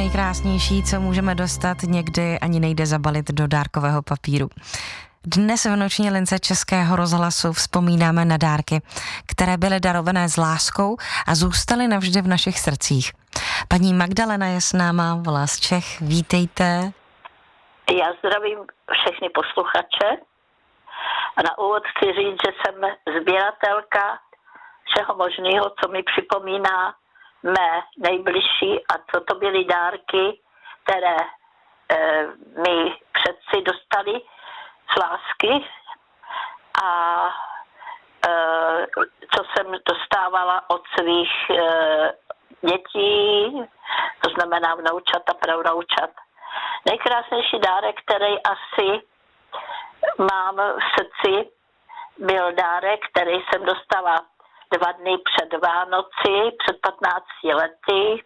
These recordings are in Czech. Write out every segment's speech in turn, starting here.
nejkrásnější, co můžeme dostat, někdy ani nejde zabalit do dárkového papíru. Dnes v noční lince Českého rozhlasu vzpomínáme na dárky, které byly darované s láskou a zůstaly navždy v našich srdcích. Paní Magdalena je s náma, volá z Čech. Vítejte. Já zdravím všechny posluchače a na úvod chci říct, že jsem sběratelka všeho možného, co mi připomíná mé nejbližší a co to byly dárky, které mi předci dostali z lásky a co jsem dostávala od svých dětí, to znamená vnoučat a pravnoučat. Nejkrásnější dárek, který asi mám v srdci, byl dárek, který jsem dostala 2 dny před Vánoci, před 15 lety,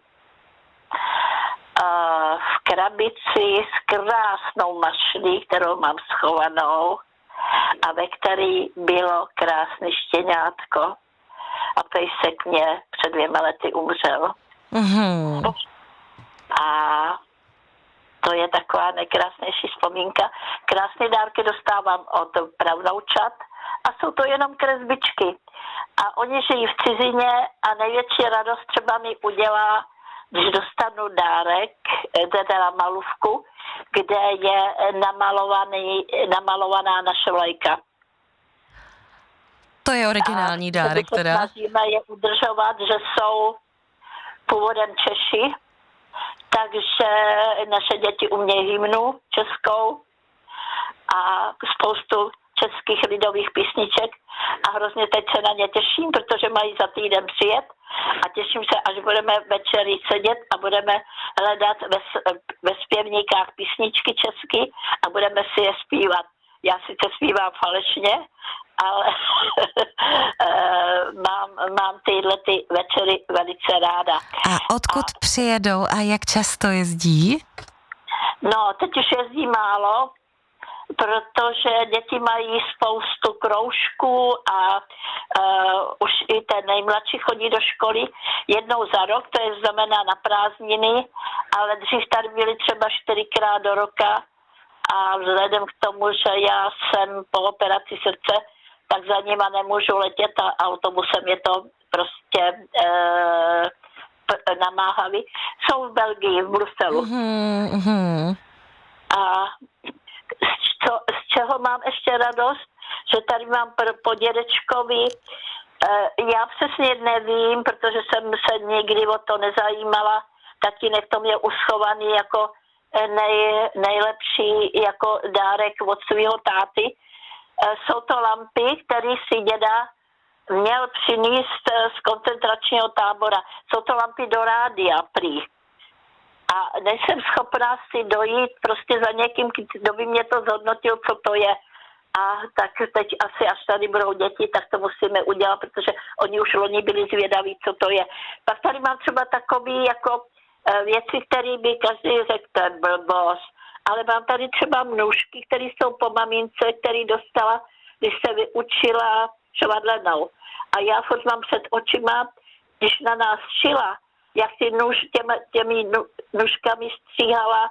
v krabici s krásnou mašlí, kterou mám schovanou a ve který bylo krásné štěňátko. A pejsek mě před 2 lety umřel. Mm-hmm. A to je taková nejkrásnější vzpomínka. Krásné dárky dostávám od pravnoučat a jsou to jenom kresbičky. A oni žijí v cizině a největší radost třeba mi udělá, když dostanu dárek, teda malůvku, kde je namalovaná naše vlajka. To je originální dárek teda. Snažíme je udržovat, že jsou původem Češi, takže naše děti umějí hymnu českou a spoustu českých lidových písniček a hrozně teď se na ně těším, protože mají za týden přijet a těším se, až budeme večery sedět a budeme hledat ve zpěvníkách písničky česky a budeme si je zpívat. Já sice zpívám falešně, ale mám tyhle ty večery velice ráda. A odkud přijedou a jak často jezdí? No, teď už jezdí málo, protože děti mají spoustu kroužků a už i ten nejmladší chodí do školy jednou za rok, to je znamená na prázdniny, ale dřív tady byly třeba 4krát do roka a vzhledem k tomu, že já jsem po operaci srdce, tak za nima nemůžu letět a autobusem je to prostě namáhavý. Jsou v Belgii, v Bruselu. Mm-hmm. A z čeho mám ještě radost, že tady mám po dědečkovi, já přesně nevím, protože jsem se nikdy o to nezajímala, tatínek to mě uschovaný jako nejlepší jako dárek od svého táty. Jsou to lampy, které si děda měl přinést z koncentračního tábora. Jsou to lampy do rádia prý. A nejsem schopná si dojít prostě za někým, kdo by mě to zhodnotil, co to je. A tak teď asi, až tady budou děti, tak to musíme udělat, protože oni už loni byli zvědaví, co to je. Pak tady mám třeba takový jako věci, které by každý řekl, to je blbost. Ale mám tady třeba nůžky, které jsou po mamince, které dostala, když se vyučila švadlenou. A já furt mám před očima, když na nás šila, jak těmi nůžkami stříhala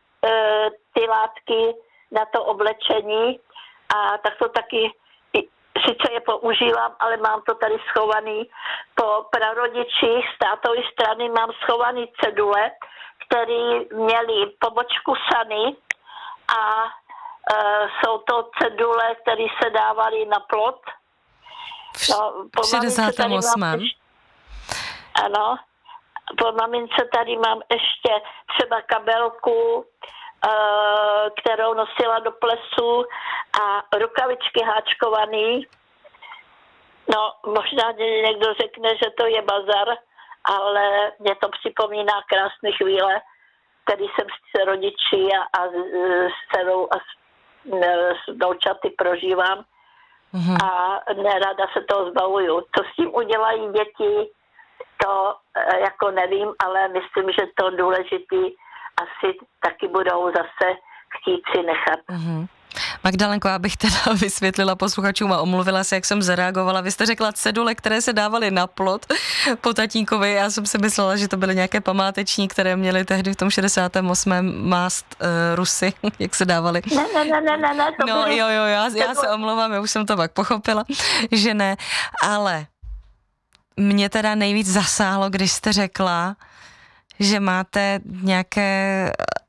ty látky na to oblečení. A tak to taky, sice je používám, ale mám to tady schovaný. Po prarodičích z tátovy strany mám schovaný cedule, které měly pobočku Sany a jsou to cedule, které se dávaly na plot. No, v 68. Ano. Po mamince tady mám ještě třeba kabelku, kterou nosila do plesu a rukavičky háčkovaný. No, možná někdo řekne, že to je bazar, ale mě to připomíná krásné chvíle, který jsem s rodiči a s dcerou a s vnoučaty prožívám. Mm-hmm. A nerada se toho zbavuju. Co s tím udělají děti, to jako nevím, ale myslím, že to důležitý asi taky budou zase chtít si nechat. Mm-hmm. Magdalenko, já bych teda vysvětlila posluchačům a omluvila se, jak jsem zareagovala. Vy jste řekla cedule, které se dávaly na plot po tatínkovi. Já jsem si myslela, že to byly nějaké památeční, které měly tehdy v tom 68. mást Rusy, jak se dávaly. Ne. No jo, já se omlouvám, já už jsem to pak pochopila, že ne. Ale mě teda nejvíc zasáhlo, když jste řekla, že máte nějaké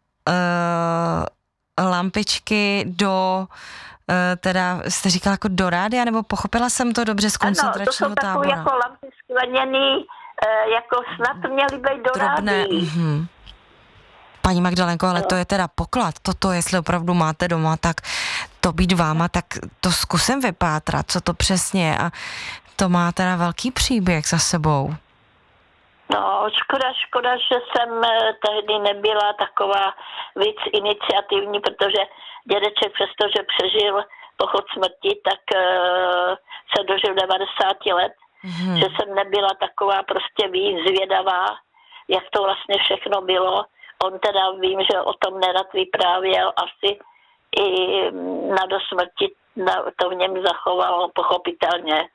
lampičky teda jste říkala jako do rádia, nebo pochopila jsem to dobře z koncentračního tábora? Ano, to jsou takové jako lampy skleněný, jako snad měly být do rádia. Paní Magdalenko, ale to je teda poklad. Toto, jestli opravdu máte doma, tak to být váma, tak to zkusím vypátrat, co to přesně je. A to má teda velký příběh za sebou. No, škoda, že jsem tehdy nebyla taková víc iniciativní, protože dědeček přestože přežil pochod smrti, tak se dožil 90 let, že jsem nebyla taková prostě víc zvědavá, jak to vlastně všechno bylo. On teda vím, že o tom nerad vyprávěl, asi i na dosmrti to v něm zachovalo pochopitelně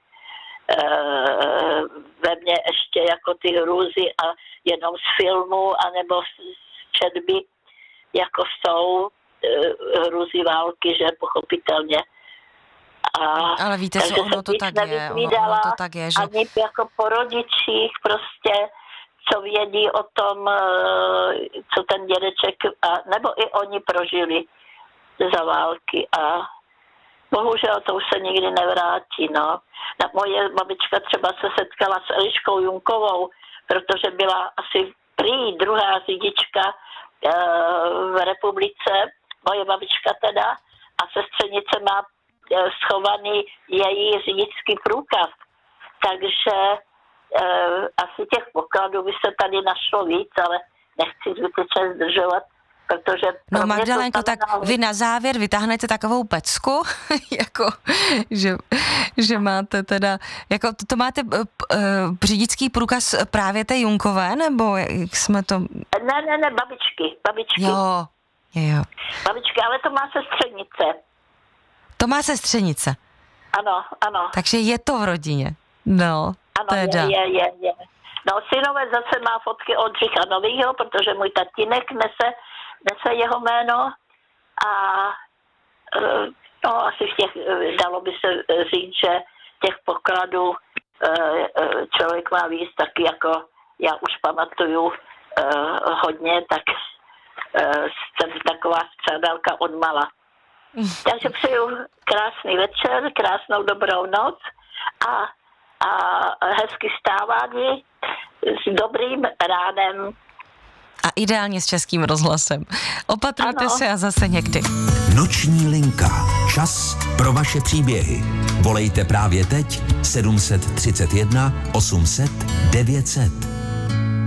ve mně ještě jako ty hrůzy a jenom z filmu anebo z četby, jako jsou hrůzy války, že pochopitelně. Ale víte, co ono to tak je. Ono to tak je, že... Ani jako po rodičích prostě, co vědí o tom, co ten dědeček, nebo i oni prožili za války a bohužel to už se nikdy nevrátí, no. Moje babička třeba se setkala s Eliškou Junkovou, protože byla asi prý druhá řidička v republice, moje babička teda, a sestřenice má schovaný její řidičský průkaz. Takže asi těch pokladů by se tady našlo víc, ale nechci zbytečně zdržovat. Protože no Magdalenko, tak vy na závěr vytáhnete takovou pecku, jako, že máte teda, jako to máte řidičský průkaz právě té Junkové, nebo jak jsme to... Ne, babičky. Jo. Babičky, ale to má sestřenice. To má sestřenice. Ano. Takže je to v rodině. No, ano, teda. Je. No, synové zase má fotky od Řicha Novýho, protože můj tatínek nese jeho jméno a no, asi v těch, dalo by se říct, že těch pokladů člověk má víc, taky jako já už pamatuju hodně, tak jsem taková střádalka odmala. Takže přeju krásný večer, krásnou dobrou noc a hezky stávání s dobrým ránem. A ideálně s Českým rozhlasem. Opatrujte se a zase někdy. Noční linka. Čas pro vaše příběhy. Volejte právě teď 731 800 900.